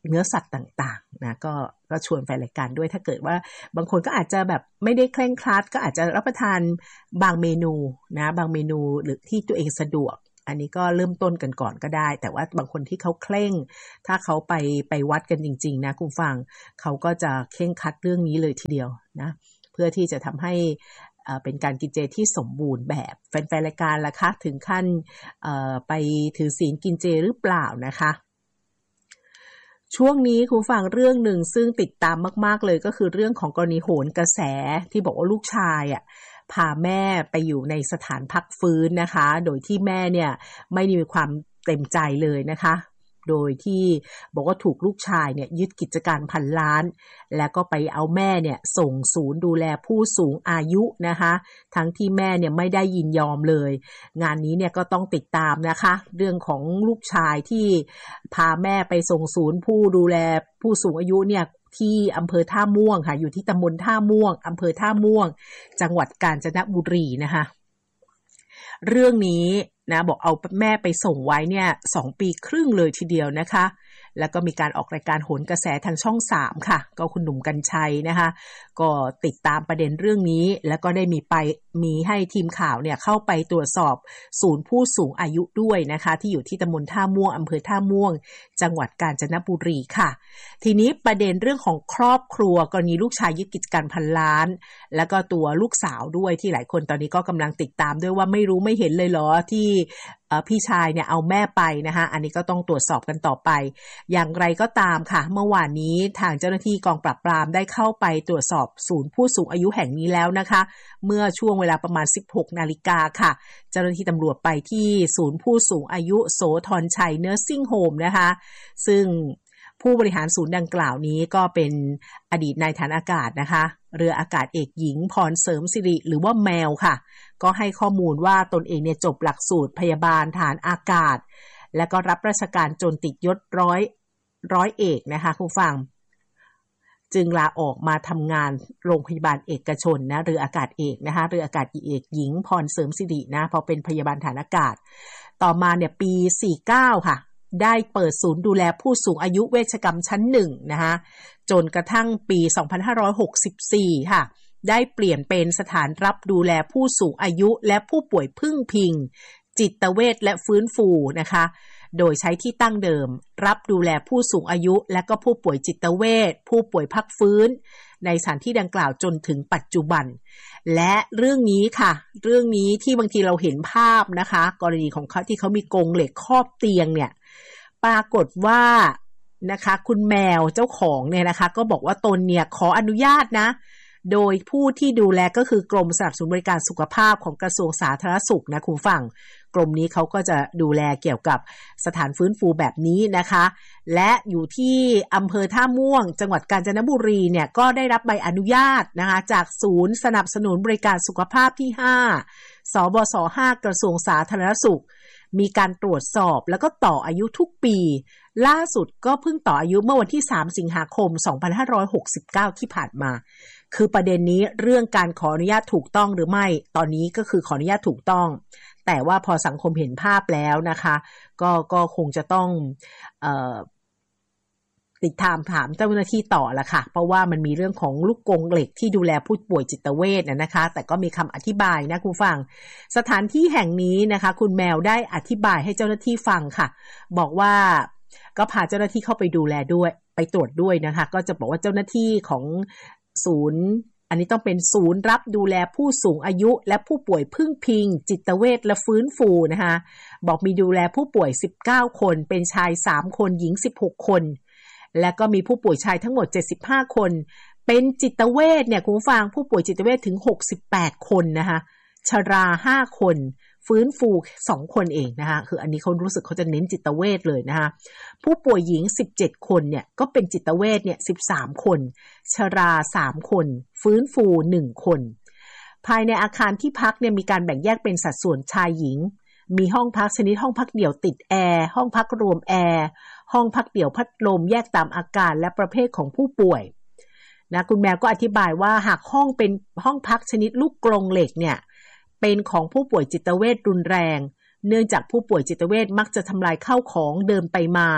S1: เนื้อสัตว์ต่างๆนะก็ก็ชวนแฟนรายการด้วยถ้าเกิดว่าบางคนก็อาจจะแบบไม่ได้เคร่งครัดก็อาจจะรับประทานบางเมนูนะบางเมนูหรือที่ตัวเองสะดวกอันนี้ก็เริ่มต้นกันก่อนก็ได้แต่ว่าบางคนที่เขาเคร่งถ้าเขาไปไปวัดกันจริงๆนะคุณฟังเขาก็จะเคร่งครัดเรื่องนี้เลยทีเดียวนะเพื่อที่จะทำให้เป็นการกินเจที่สมบูรณ์แบบแฟนๆรายการล่ะคะถึงขั้นไปถือศีลกินเจหรือเปล่านะคะช่วงนี้คุณฟังเรื่องหนึ่งซึ่งติดตามมากๆเลยก็คือเรื่องของกรณีโหนกระแสที่บอกว่าลูกชายอ่ะพาแม่ไปอยู่ในสถานพักฟื้นนะคะโดยที่แม่เนี่ยไม่มีความเต็มใจเลยนะคะโดยที่บอกว่าถูกลูกชายเนี่ยยึดกิจการพันล้านแล้วก็ไปเอาแม่เนี่ยส่งศูนย์ดูแลผู้สูงอายุนะคะทั้งที่แม่เนี่ยไม่ได้ยินยอมเลยงานนี้เนี่ยก็ต้องติดตามนะคะเรื่องของลูกชายที่พาแม่ไปส่งศูนย์ผู้ดูแลผู้สูงอายุเนี่ยที่อำเภอท่าม่วงค่ะอยู่ที่ตำบลท่าม่วงอำเภอท่าม่วงจังหวัดกาญจนบุรีนะคะเรื่องนี้นะบอกเอาแม่ไปส่งไว้เนี่ยสองปีครึ่งเลยทีเดียวนะคะแล้วก็มีการออกรายการโหนกระแสทางช่องสามค่ะก็คุณหนุ่มกรรชัยนะคะก็ติดตามประเด็นเรื่องนี้แล้วก็ได้มีไปมีให้ทีมข่าวเนี่ยเข้าไปตรวจสอบศูนย์ผู้สูงอายุด้วยนะคะที่อยู่ที่ตำบลท่าม่วงอำเภอท่าม่วงจังหวัดกาญจนบุรีค่ะทีนี้ประเด็นเรื่องของครอบครัวกรณีลูกชายยึดกิจการพันล้านแล้วก็ตัวลูกสาวด้วยที่หลายคนตอนนี้ก็กำลังติดตามด้วยว่าไม่รู้ไม่เห็นเลยเหรอที่พี่ชายเนี่ยเอาแม่ไปนะคะอันนี้ก็ต้องตรวจสอบกันต่อไปอย่างไรก็ตามค่ะเมื่อวานนี้ทางเจ้าหน้าที่กองปราบปรามได้เข้าไปตรวจสอบศูนย์ผู้สูงอายุแห่งนี้แล้วนะคะเมื่อช่วงเวลาประมาณ สิบหกนาฬิกาค่ะเจ้าหน้าที่ตำรวจไปที่ศูนย์ผู้สูงอายุโสธรชัยเนอร์ซิ่งโฮมนะคะซึ่งผู้บริหารศูนย์ดังกล่าวนี้ก็เป็นอดีตนายทหารอากาศนะคะเรืออากาศเอกหญิงพรเสริมสิริหรือว่าแมวค่ะก็ให้ข้อมูลว่าตนเองเนี่ยจบหลักสูตรพยาบาลทหารอากาศและก็รับราชการจนติดยศร้อยร้อยเอกนะคะคุณฟังจึงลาออกมาทำงานโรงพยาบาลเอกชนนะเรืออากาศเอกนะคะเรืออากาศเอกหญิงพรเสริมสิรินะพอเป็นพยาบาลทหารอากาศต่อมาเนี่ยปีสี่สิบเก้าค่ะได้เปิดศูนย์ดูแลผู้สูงอายุเวชกรรมชั้นหนึ่งนะคะจนกระทั่งปีสองพันห้าร้อยหกสิบสี่ค่ะได้เปลี่ยนเป็นสถานรับดูแลผู้สูงอายุและผู้ป่วยพึ่งพิงจิตเวชและฟื้นฟูนะคะโดยใช้ที่ตั้งเดิมรับดูแลผู้สูงอายุและก็ผู้ป่วยจิตเวชผู้ป่วยพักฟื้นในสถานที่ดังกล่าวจนถึงปัจจุบันและเรื่องนี้ค่ะเรื่องนี้ที่บางทีเราเห็นภาพนะคะกรณีของเขาที่เขามีกรงเหล็กครอบเตียงเนี่ยปรากฏว่านะคะคุณแมวเจ้าของเนี่ยนะคะก็บอกว่าตนเนี่ยขออนุญาตนะโดยผู้ที่ดูแลก็คือกรมสนับสนุนบริการสุขภาพของกระทรวงสาธารณสุขนะคุณฟังกรมนี้เขาก็จะดูแลเกี่ยวกับสถานฟื้นฟูแบบนี้นะคะและอยู่ที่อำเภอท่าม่วงจังหวัดกาญจนบุรีเนี่ยก็ได้รับใบอนุญาตนะคะจากศูนย์สนับสนุนบริการสุขภาพที่ห้าสบสห้ากระทรวงสาธารณสุขมีการตรวจสอบแล้วก็ต่ออายุทุกปีล่าสุดก็เพิ่งต่ออายุเมื่อวันที่สามสิงหาคมสองพันห้าร้อยหกสิบเก้าที่ผ่านมาคือประเด็นนี้เรื่องการขออนุญาตถูกต้องหรือไม่ตอนนี้ก็คือขออนุญาตถูกต้องแต่ว่าพอสังคมเห็นภาพแล้วนะคะก็ก็คงจะต้องเอ่อติดตามถามเจ้าหน้าที่ต่อละค่ะเพราะว่ามันมีเรื่องของลูกกรงเหล็กที่ดูแลผู้ป่วยจิตเวชนะนะคะแต่ก็มีคำอธิบายนะคุณฟังสถานที่แห่งนี้นะคะคุณแมวได้อธิบายให้เจ้าหน้าที่ฟังค่ะบอกว่าก็พาเจ้าหน้าที่เข้าไปดูแลด้วยไปตรวจด้วยนะคะก็จะบอกว่าเจ้าหน้าที่ของศูนย์อันนี้ต้องเป็นศูนย์รับดูแลผู้สูงอายุและผู้ป่วยพึ่งพิงจิตเวชและฟื้นฟูนะคะบอกมีดูแลผู้ป่วยสิบเก้าคนเป็นชายสามคนหญิงสิบหกคนและก็มีผู้ป่วยชายทั้งหมดเจ็ดสิบห้าคนเป็นจิตเวชเนี่ยคุณฟังผู้ป่วยจิตเวชถึงหกสิบแปดคนนะคะชราห้าคนฟื้นฟูสองคนเองนะคะคืออันนี้เขารู้สึกเขาจะเน้นจิตเวชเลยนะคะผู้ป่วยหญิงสิบเจ็ดคนเนี่ยก็เป็นจิตเวชเนี่ยสิบสามคนชราสามคนฟื้นฟูหนึ่งคนภายในอาคารที่พักเนี่ยมีการแบ่งแยกเป็นสัดส่วนชายหญิงมีห้องพักชนิดห้องพักเดี่ยวติดแอร์ห้องพักรวมแอร์ห้องพักเดี่ยวพัดลมแยกตามอาการและประเภทของผู้ป่วยนะคุณแมวก็อธิบายว่าหากห้องเป็นห้องพักชนิดลูกกรงเหล็กเนี่ยเป็นของผู้ป่วยจิตเวชรุนแรงเนื่องจากผู้ป่วยจิตเวชมักจะทำลายข้าวของเดินไปมา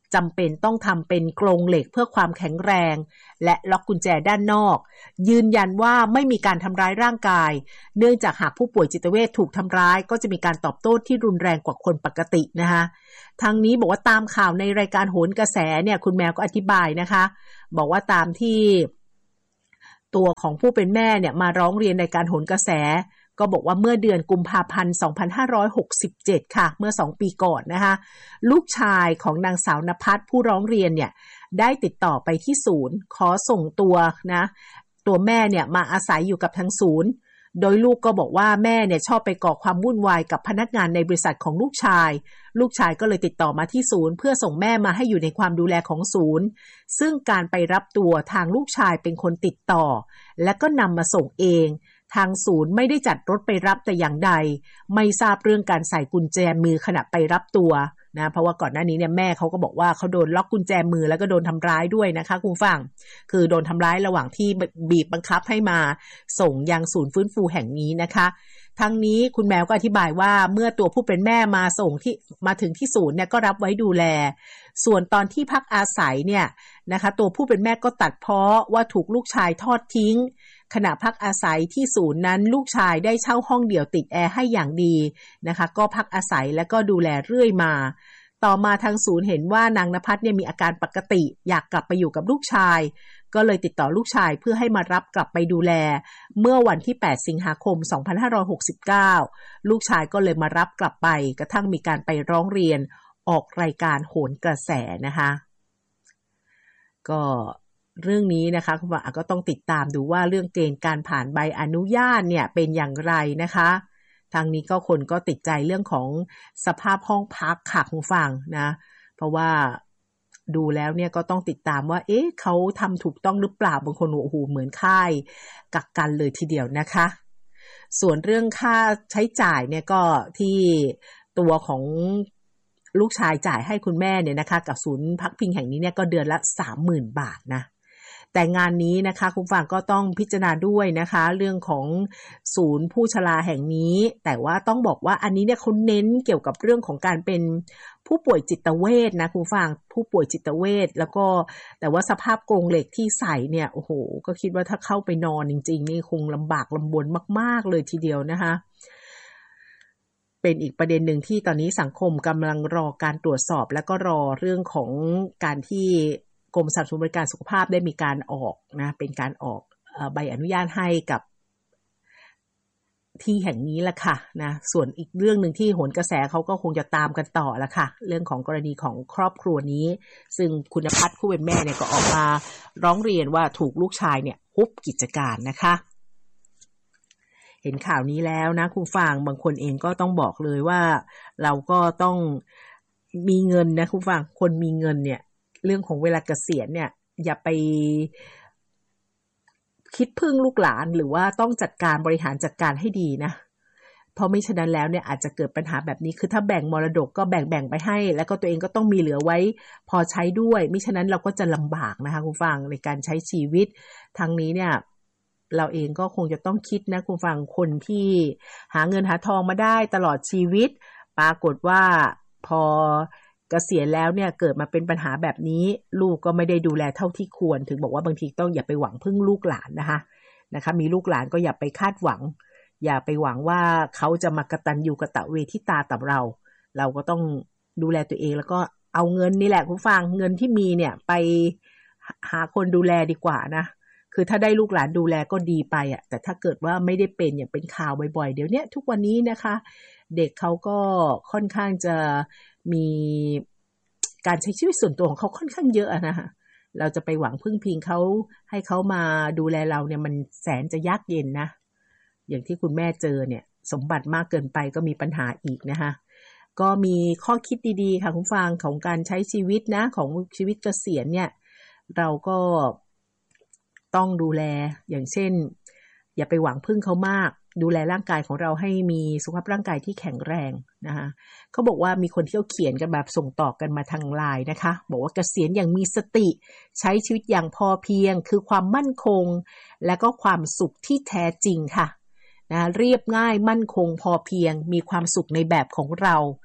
S1: จำเป็นต้องทำเป็นกรงเหล็กเพื่อความแข็งแรงและล็อกกุญแจด้านนอกยืนยันว่าไม่มีการทำร้ายร่างกายเนื่องจากหากผู้ป่วยจิตเวชถูกทำร้ายก็จะมีการตอบโต้ที่รุนแรงกว่าคนปกตินะคะทางนี้บอกว่าตามข่าวในรายการโหนกระแสเนี่ยคุณแมวก็อธิบายนะคะบอกว่าตามที่ตัวของผู้เป็นแม่เนี่ยมาร้องเรียนในการโหนกระแสก็บอกว่าเมื่อเดือนกุมภาพันธ์สองพันห้าร้อยหกสิบเจ็ดค่ะเมื่อสองปีก่อนนะคะลูกชายของนางสาวนภัสผู้ร้องเรียนเนี่ยได้ติดต่อไปที่ศูนย์ขอส่งตัวนะตัวแม่เนี่ยมาอาศัยอยู่กับทางศูนย์โดยลูกก็บอกว่าแม่เนี่ยชอบไปก่อความวุ่นวายกับพนักงานในบริษัทของลูกชายลูกชายก็เลยติดต่อมาที่ศูนย์เพื่อส่งแม่มาให้อยู่ในความดูแลของศูนย์ซึ่งการไปรับตัวทางลูกชายเป็นคนติดต่อและก็นำมาส่งเองทางศูนย์ไม่ได้จัดรถไปรับแต่อย่างใดไม่ทราบเรื่องการใส่กุญแจมือขณะไปรับตัวนะเพราะว่าก่อนหน้านี้เนี่ยแม่เขาก็บอกว่าเขาโดนล็อกกุญแจมือแล้วก็โดนทำร้ายด้วยนะคะคุณฟังคือโดนทำร้ายระหว่างที่บีบบังคับให้มาส่งยังศูนย์ฟื้นฟูแห่งนี้นะคะทั้งนี้คุณแมวก็อธิบายว่าเมื่อตัวผู้เป็นแม่มาส่งที่มาถึงที่ศูนย์เนี่ยก็รับไว้ดูแลส่วนตอนที่พักอาศัยเนี่ยนะคะตัวผู้เป็นแม่ก็ตัดเพ้อว่าถูกลูกชายทอดทิ้งขณะพักอาศัยที่ศูนย์นั้นลูกชายได้เช่าห้องเดี่ยวติดแอร์ให้อย่างดีนะคะก็พักอาศัยและก็ดูแลเรื่อยมาต่อมาทางศูนย์เห็นว่านางณภัสเนี่ยมีอาการปกติอยากกลับไปอยู่กับลูกชายก็เลยติดต่อลูกชายเพื่อให้มารับกลับไปดูแลเมื่อวันที่แปดสิงหาคมสองพันห้าร้อยหกสิบเก้าลูกชายก็เลยมารับกลับไปกระทั่งมีการไปร้องเรียนออกรายการโหนกระแสนะคะก็เรื่องนี้นะคะคุณว่าก็ต้องติดตามดูว่าเรื่องเกณฑ์การผ่านใบอนุญาตเนี่ยเป็นอย่างไรนะคะทางนี้ก็คนก็ติดใจเรื่องของสภาพห้องพักค่ะคุณฟังนะเพราะว่าดูแล้วเนี่ยก็ต้องติดตามว่าเอ๊ะเขาทำถูกต้องหรือเปล่าบางคนโอ้โหเหมือนค่ายกักกันเลยทีเดียวนะคะส่วนเรื่องค่าใช้จ่ายเนี่ยก็ที่ตัวของลูกชายจ่ายให้คุณแม่เนี่ยนะคะกับศูนย์พักพิงแห่งนี้เนี่ยก็เดือนละ สามหมื่น บาทนะแต่งานนี้นะคะคุณฟังก็ต้องพิจารณาด้วยนะคะเรื่องของศูนย์ผู้ชราแห่งนี้แต่ว่าต้องบอกว่าอันนี้เนี่ยเขาเน้นเกี่ยวกับเรื่องของการเป็นผู้ป่วยจิตเวชนะคุณฟังผู้ป่วยจิตเวชแล้วก็แต่ว่าสภาพกรงเหล็กที่ใส่เนี่ยโอ้โหก็คิดว่าถ้าเข้าไปนอนจริงๆนี่คงลำบากลำบนมากๆเลยทีเดียวนะคะเป็นอีกประเด็นหนึ่งที่ตอนนี้สังคมกำลังรอการตรวจสอบและก็รอเรื่องของการที่กรมสนับสนุนบริการสุขภาพได้มีการออกนะเป็นการออกเอ่อใบอนุญาตให้กับที่แห่งนี้ละค่ะนะส่วนอีกเรื่องหนึ่งที่โหนกระแสเขาก็คงจะตามกันต่อละค่ะเรื่องของกรณีของครอบครัวนี้ซึ่งคุณภัสผู้เป็นแม่เนี่ยก็ออกมาร้องเรียนว่าถูกลูกชายเนี่ยฮุบกิจการนะคะเห็นข่าวนี้แล้วนะคุณฟังบางคนเองก็ต้องบอกเลยว่าเราก็ต้องมีเงินนะคุณฟังคนมีเงินเนี่ยเรื่องของเวลาเกษียณเนี่ยอย่าไปคิดพึ่งลูกหลานหรือว่าต้องจัดการบริหารจัดการให้ดีนะเพราะไม่ฉะนั้นแล้วเนี่ยอาจจะเกิดปัญหาแบบนี้คือถ้าแบ่งมรดกก็แบ่งๆไปให้แล้วก็ตัวเองก็ต้องมีเหลือไว้พอใช้ด้วยไม่ฉะนั้นเราก็จะลำบากนะคะคุณฟังในการใช้ชีวิตทางนี้เนี่ยเราเองก็คงจะต้องคิดนะคุณฟังคนที่หาเงินหาทองมาได้ตลอดชีวิตปรากฏว่าพอเกษียณแล้วเนี่ยเกิดมาเป็นปัญหาแบบนี้ลูกก็ไม่ได้ดูแลเท่าที่ควรถึงบอกว่าบางทีต้องอย่าไปหวังพึ่งลูกหลานนะคะนะคะมีลูกหลานก็อย่าไปคาดหวังอย่าไปหวังว่าเขาจะมากตัญญูกตเวทิตาต่อเราเราก็ต้องดูแลตัวเองแล้วก็เอาเงินนี่แหละคุณฟังเงินที่มีเนี่ยไปหาคนดูแลดีกว่านะคือถ้าได้ลูกหลานดูแลก็ดีไปอ่ะแต่ถ้าเกิดว่าไม่ได้เป็นอย่างเป็นข่าวบ่อยๆเดี๋ยวนี้ทุกวันนี้นะคะเด็กเขาก็ค่อนข้างจะมีการใช้ชีวิตส่วนตัวของเขาค่อนข้างเยอะนะคะเราจะไปหวังพึ่งพิงเขาให้เขามาดูแลเราเนี่ยมันแสนจะยากเย็นนะอย่างที่คุณแม่เจอเนี่ยสมบัติมากเกินไปก็มีปัญหาอีกนะคะก็มีข้อคิดดีๆค่ะคุณฟังของการใช้ชีวิตนะของชีวิตเกษียณเนี่ยเราก็ต้องดูแลอย่างเช่นอย่าไปหวังพึ่งเขามากดูแลร่างกายของเราให้มีสุขภาพร่างกายที่แข็งแรงนะคะเขาบอกว่ามีคนที่เขาเขียนกันแบบส่งต่อกันมาทางไลน์นะคะบอกว่าเกษียณอย่างมีสติใช้ชีวิตอย่างพอเพียงคือความมั่นคงและก็ความสุขที่แท้จริงค่ะนะเรียบง่ายมั่นคงพอเพียงมีความสุขในแบบของเรา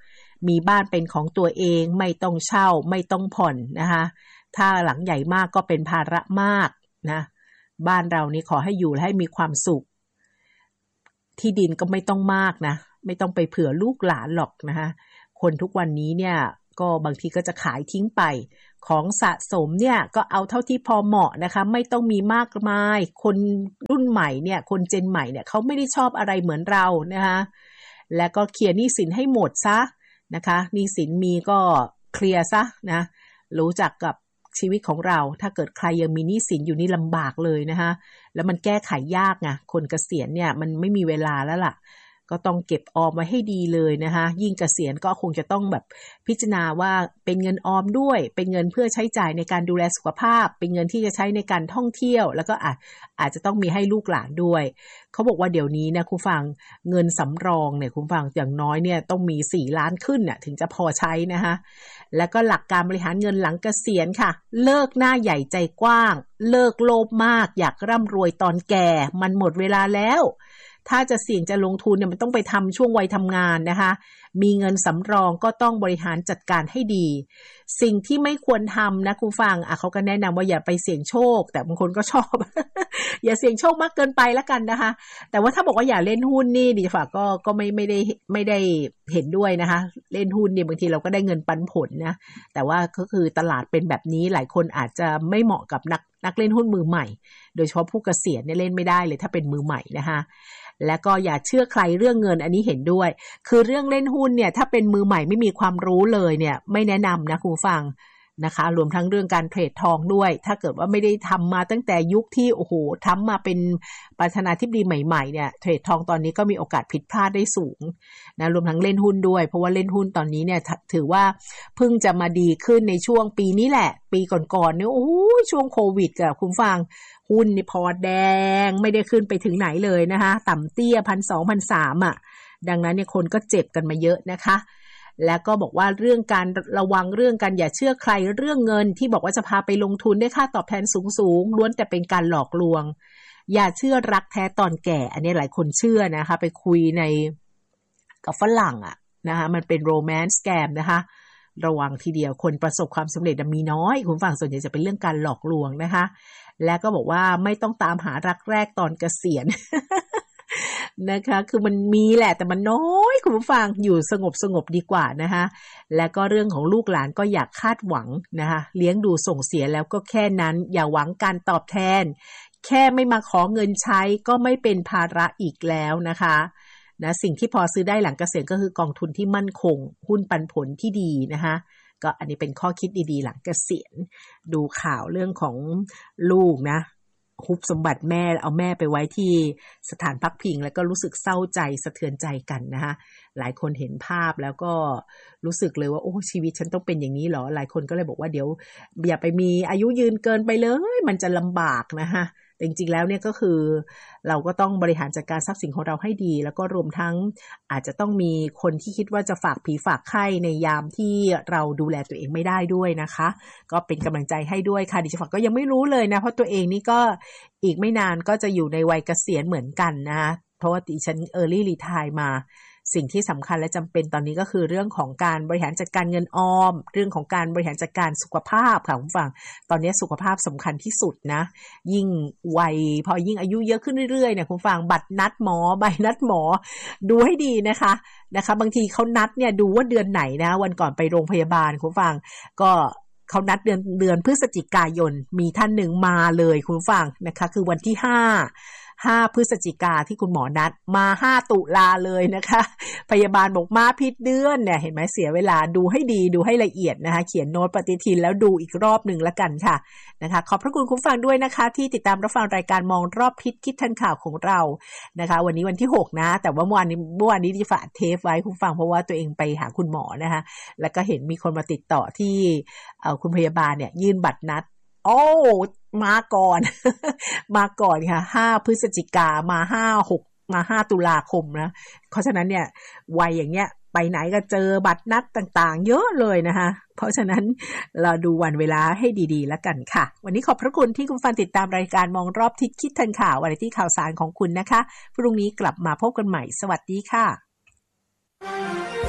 S1: มีบ้านเป็นของตัวเองไม่ต้องเช่าไม่ต้องผ่อนนะคะถ้าหลังใหญ่มากก็เป็นภาระมากนะบ้านเรานี่ขอให้อยู่และให้มีความสุขที่ดินก็ไม่ต้องมากนะไม่ต้องไปเผื่อลูกหลานหรอกนะคะคนทุกวันนี้เนี่ยก็บางทีก็จะขายทิ้งไปของสะสมเนี่ยก็เอาเท่าที่พอเหมาะนะคะไม่ต้องมีมากมายคนรุ่นใหม่เนี่ยคนเจนใหม่เนี่ยเขาไม่ได้ชอบอะไรเหมือนเรานะคะแล้วก็เคลียร์หนี้สินให้หมดซะนะคะหนี้สินมีก็เคลียร์ซะนะรู้จักกับชีวิตของเราถ้าเกิดใครยังมีหนี้สินอยู่นี่ลำบากเลยนะคะแล้วมันแก้ไขยากไงคนเกษียณเนี่ยมันไม่มีเวลาแล้วล่ะก็ต้องเก็บออมไว้ให้ดีเลยนะคะยิ่งเกษียณก็คงจะต้องแบบพิจารณาว่าเป็นเงินออมด้วยเป็นเงินเพื่อใช้จ่ายในการดูแลสุขภาพเป็นเงินที่จะใช้ในการท่องเที่ยวแล้วก็อาจอาจจะต้องมีให้ลูกหลานด้วยเขาบอกว่าเดี๋ยวนี้นะคุณฟังเงินสำรองเนี่ยคุณฟังอย่างน้อยเนี่ยต้องมีสี่ล้านขึ้นน่ะถึงจะพอใช้นะคะแล้วก็หลักการบริหารเงินหลังเกษียณค่ะเลิกหน้าใหญ่ใจกว้างเลิกโลภมากอยากร่ำรวยตอนแก่มันหมดเวลาแล้วถ้าจะเสี่ยงจะลงทุนเนี่ยมันต้องไปทำช่วงวัยทำงานนะคะมีเงินสำรองก็ต้องบริหารจัดการให้ดีสิ่งที่ไม่ควรทำนะคุณฟังอ่ะเขาก็แนะนำว่าอย่าไปเสี่ยงโชคแต่บางคนก็ชอบ อย่าเสี่ยงโชคมากเกินไปแล้วกันนะคะแต่ว่าถ้าบอกว่าอย่าเล่นหุ้นนี่ดิฝากก็ก็ไม่ไม่ได้ไม่ได้เห็นด้วยนะคะเล่นหุ้นเนี่ยบางทีเราก็ได้เงินปันผลนะแต่ว่าก็คือตลาดเป็นแบบนี้หลายคนอาจจะไม่เหมาะกับนักนักเล่นหุ้นมือใหม่โดยเฉพาะผู้เกษียณเนี่ยเล่นไม่ได้เลยถ้าเป็นมือใหม่นะคะแล้วก็อย่าเชื่อใครเรื่องเงินอันนี้เห็นด้วยคือเรื่องเล่นหุ้นเนี่ยถ้าเป็นมือใหม่ไม่มีความรู้เลยเนี่ยไม่แนะนำนะคุณฟังนะคะรวมทั้งเรื่องการเทรดทองด้วยถ้าเกิดว่าไม่ได้ทำมาตั้งแต่ยุคที่โอ้โหทำมาเป็นประธานาธิบดีใหม่ๆเนี่ยเทรดทองตอนนี้ก็มีโอกาสผิดพลาดได้สูงนะรวมทั้งเล่นหุ้นด้วยเพราะว่าเล่นหุ้นตอนนี้เนี่ยถือว่าเพิ่งจะมาดีขึ้นในช่วงปีนี้แหละปีก่อนๆเนี่ยโอ้ยช่วงโควิดกับคุณฟังหุ้นนี่พอแดงไม่ได้ขึ้นไปถึงไหนเลยนะคะต่ำเตี้ย หนึ่งพันสองร้อย หนึ่งพันสามร้อย อ่ะดังนั้นเนี่ยคนก็เจ็บกันมาเยอะนะคะแล้วก็บอกว่าเรื่องการระวังเรื่องการอย่าเชื่อใครเรื่องเงินที่บอกว่าจะพาไปลงทุนได้ค่าตอบแทนสูงๆล้วนแต่เป็นการหลอกลวงอย่าเชื่อรักแท้ตอนแก่อันนี้หลายคนเชื่อนะคะไปคุยในกับฝรั่งอ่ะนะคะมันเป็นโรแมนต์สแกมนะคะระวังทีเดียวคนประสบความสำเร็จมีน้อยคุณฟังส่วนใหญ่จะเป็นเรื่องการหลอกลวงนะคะและก็บอกว่าไม่ต้องตามหารักแรกตอนเกษียณ นะคะคือมันมีแหละแต่มันน้อยคุณผู้ฟังอยู่สงบสงบดีกว่านะคะและก็เรื่องของลูกหลานก็อยากคาดหวังนะคะเลี้ยงดูส่งเสียแล้วก็แค่นั้นอย่าหวังการตอบแทนแค่ไม่มาขอเงินใช้ก็ไม่เป็นภาระอีกแล้วนะคะนะสิ่งที่พอซื้อได้หลังเกษียณก็คือกองทุนที่มั่นคงหุ้นปันผลที่ดีนะคะก็อันนี้เป็นข้อคิดดีๆหลังเกษียณดูข่าวเรื่องของลูกนะฮุบสมบัติแม่เอาแม่ไปไว้ที่สถานพักพิงแล้วก็รู้สึกเศร้าใจสะเทือนใจกันนะคะหลายคนเห็นภาพแล้วก็รู้สึกเลยว่าโอ้ชีวิตฉันต้องเป็นอย่างนี้เหรอหลายคนก็เลยบอกว่าเดี๋ยวอย่าไปมีอายุยืนเกินไปเลยมันจะลำบากนะคะแต่จริงๆแล้วเนี่ยก็คือเราก็ต้องบริหารจัดการทรัพย์สินของเราให้ดีแล้วก็รวมทั้งอาจจะต้องมีคนที่คิดว่าจะฝากผีฝากไข้ในยามที่เราดูแลตัวเองไม่ได้ด้วยนะคะก็เป็นกำลังใจให้ด้วยค่ะดิฉันฝากก็ยังไม่รู้เลยนะเพราะตัวเองนี่ก็อีกไม่นานก็จะอยู่ในวัยเกษียณเหมือนกันนะเพราะว่าดิฉัน early retire มาสิ่งที่สำคัญและจำเป็นตอนนี้ก็คือเรื่องของการบริหารจัดการเงินออมเรื่องของการบริหารจัดการสุขภาพค่ะคุณฟังตอนนี้สุขภาพสำคัญที่สุดนะยิ่งวัยพอยิ่งอายุเยอะขึ้นเรื่อยๆเนี่ยคุณฟังบัตรนัดหมอใบนัดหมอดูให้ดีนะคะนะคะบางทีเขานัดเนี่ยดูว่าเดือนไหนนะวันก่อนไปโรงพยาบาลคุณฟังก็เขานัดเดือนเดือนพฤศจิกายนมีท่านหนึ่งมาเลยคุณฟังนะคะคือวันที่ห้าห้าพฤศจิกาที่คุณหมอนัดมาห้าตุลาเลยนะคะพยาบาลบอกมาผิดเดือนเนี่ยเห็นไหมเสียเวลาดูให้ดีดูให้ละเอียดนะคะเขียนโน้ตปฏิทินแล้วดูอีกรอบหนึ่งละกันค่ะนะคะขอบพระคุณคุณฟังด้วยนะคะที่ติดตามรับฟังรายการมองรอบทิศคิดทันข่าวของเรานะคะวันนี้วันที่หกนะแต่ว่าเมื่อวานนี้เมื่อวานนี้ที่ฝากเทปไว้คุณฟังเพราะว่าตัวเองไปหาคุณหมอนะคะแล้วก็เห็นมีคนมาติดต่อที่เอ่อคุณพยาบาลเนี่ยยื่นบัตรนัดโอ้มาก่อน มาก่อนค่ะห้าพฤศจิกามาห้า หกมาห้าตุลาคมนะเพราะฉะนั้นเนี่ยวัยอย่างเงี้ยไปไหนก็เจอบัตรนัดต่างๆเยอะเลยนะคะเพราะฉะนั้นเราดูวันเวลาให้ดีๆแล้วกันค่ะวันนี้ขอบพระคุณที่คุณฟังติดตามรายการมองรอบทิศคิดทันข่าววาไรตี้ข่าวสารของคุณนะคะพรุ่งนี้กลับมาพบกันใหม่สวัสดีค่ะ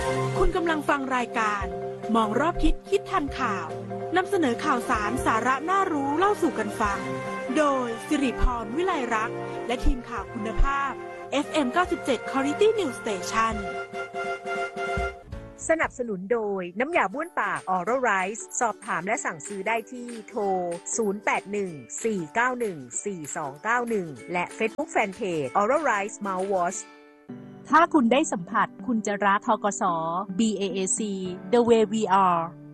S2: คุณกำลังฟังรายการมองรอบทิศคิดทันข่าวนำเสนอข่าวสารสาระน่ารู้เล่าสู่กันฟังโดยสิริพรวิไลรักษ์และทีมข่าวคุณภาพ เอฟ เอ็ม เก้าสิบเจ็ด Quality News Station
S4: สนับสนุนโดยน้ำยาบ้วนปาก Oral Rice สอบถามและสั่งซื้อได้ที่โทร ศูนย์ แปด หนึ่ง สี่ เก้า หนึ่ง สี่ สอง เก้า หนึ่ง และ Facebook Fanpage Oral Rice Mouthwash
S1: ถ้าคุณได้สัมผัสคุณจะรัก ธกส บี เอ เอ ซี The Way We Are